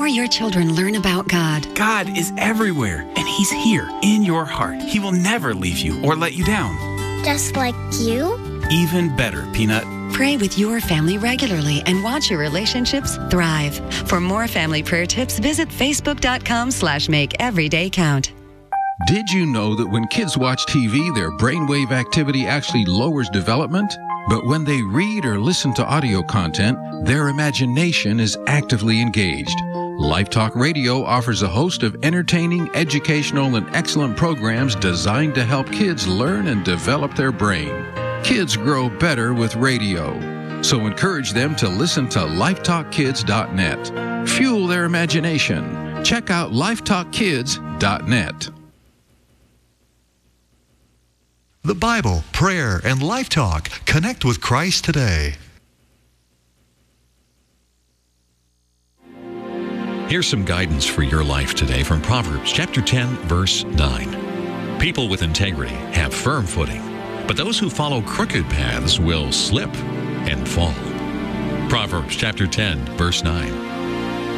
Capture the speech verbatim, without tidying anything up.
your children learn about God. God is everywhere, and He's here in your heart. He will never leave you or let you down. Just like you? Even better, Peanut. Pray with your family regularly and watch your relationships thrive. For more family prayer tips, visit facebook.com slash make every day count. Did you know that when kids watch T V, their brainwave activity actually lowers development? But when they read or listen to audio content, their imagination is actively engaged. LifeTalk Radio offers a host of entertaining, educational, and excellent programs designed to help kids learn and develop their brain. Kids grow better with radio. So encourage them to listen to lifetalk kids dot net. Fuel their imagination. Check out lifetalk kids dot net. The Bible, prayer, and Life Talk. Connect with Christ today. Here's some guidance for your life today from Proverbs chapter ten, verse nine. People with integrity have firm footing, but those who follow crooked paths will slip and fall. Proverbs chapter ten, verse nine.